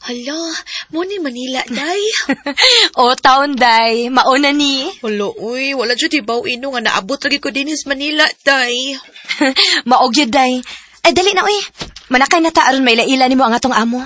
Hala, mo ni Manila, day. O, taon, day. Mauna ni. Hala, uy, wala dyan ibaw ino nga naabot lagi ko din sa Manila, day. Maog yun, day. Ay, dali na, uy. Manakay na taaron may laila ni mo ang atong amo.